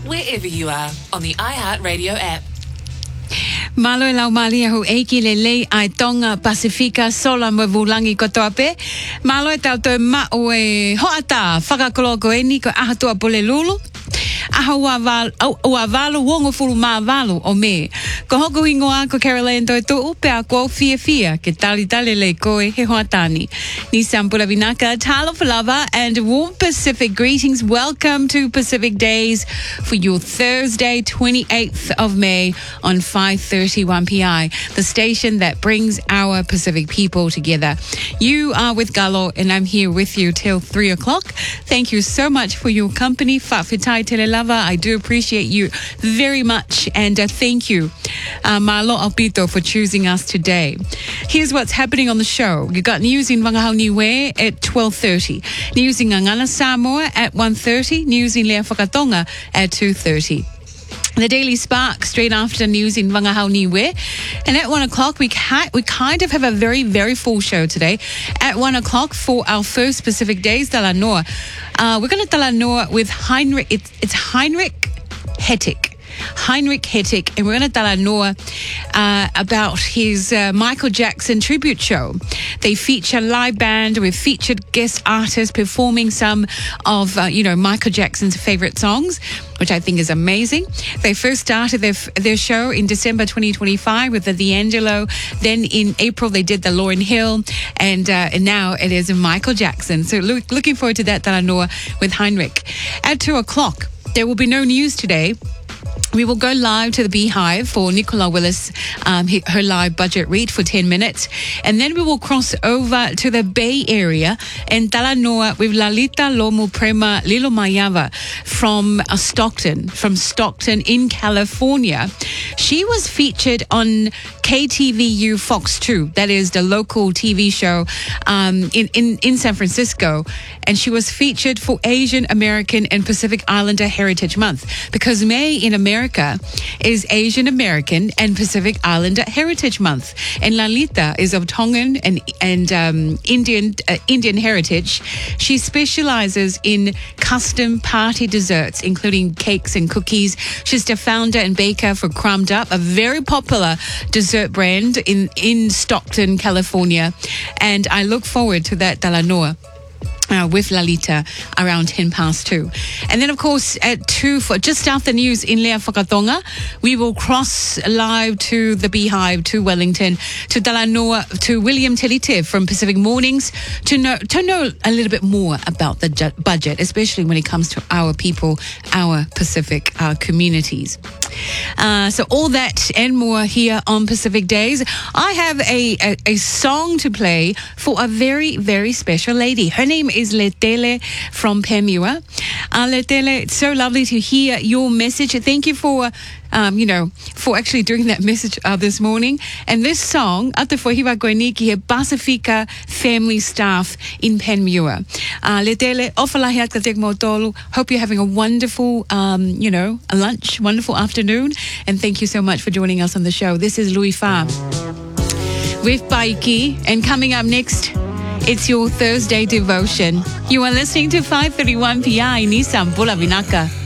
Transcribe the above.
wherever you are on the iHeartRadio app. Malo e lau mali ahu eiki le lei ai tonga Pasifika sola mo vulangi kotoa pe. Malo e tautou ma o e hoata whakakoloko e ni ko ahatua pole lulu. Aha ua valu wongo furu maa valu o me. Ko hoko ingoa ko Caroline toi tu upe a ko fia ke tali le koe he hoatani. Ni sampula vinaka talo falava and warm Pacific greetings. Welcome to Pacific Days for your Thursday 28th of May on 5:31 PI, the station that brings our Pacific people together. You are with Galo and I'm here with you till 3 o'clock. Thank you so much for your company. Whawhitai tele lava. I do appreciate you very much and thank you, Malo Alpito, for choosing us today. Here's what's happening on the show. You got news in Wangahau Niue at 12:30, news in Ngangala Samoa at 1:30, news in Lea Whakatonga at 2:30. The Daily Spark straight after news in Wangahau Niue. And at 1 o'clock, we kind of have a very, very full show today. At 1 o'clock for our first Pacific Days, Talanoa. We're going to Talanoa with Heinrich. It's Heinrich Hettig. Heinrich Hettig, and we're going to Talanoa about his Michael Jackson tribute show. They feature live band with featured guest artists performing some of, Michael Jackson's favorite songs, which I think is amazing. They first started their show in December 2025 with the D'Angelo. Then in April, they did the Lauryn Hill, and now it is Michael Jackson. So looking forward to that Talanoa with Heinrich. At 2 o'clock, there will be no news today. We will go live to the Beehive for Nicola Willis, her live budget read for 10 minutes. And then we will cross over to the Bay Area and Talanoa with Lalita Lomu Prema Lilo Mayava from Stockton in California. She was featured on KTVU Fox 2, that is the local TV show in San Francisco. And she was featured for Asian American and Pacific Islander Heritage Month, because May in America is Asian American and Pacific Islander Heritage Month, and Lalita is of Tongan and Indian heritage. She specializes in custom party desserts, including cakes and cookies. She's the founder and baker for Crumbed Up, a very popular dessert brand in Stockton, California, and I look forward to that Talanoa with Lalita around 2:10. And then, of course, at 2, for just after news in Lea Whakatonga, we will cross live to the Beehive, to Wellington, to Talanoa, to William Telite from Pacific Mornings to know a little bit more about the budget, especially when it comes to our people, our Pacific communities. So all that and more here on Pacific Days. I have a song to play for a very, very special lady. Her name is Letele from Pemua. Letele, it's so lovely to hear your message. Thank you for actually doing that message this morning. And this song, Ate Fohiwa Koeniki, he Pasifika family staff in Pemua. Letele, ofalahi at katek motolu. Hope you're having a wonderful, a lunch, wonderful afternoon. And thank you so much for joining us on the show. This is Louis Farr with Baiki. And coming up next, it's your Thursday devotion. You are listening to 531 PI Nissan Bula Vinaka.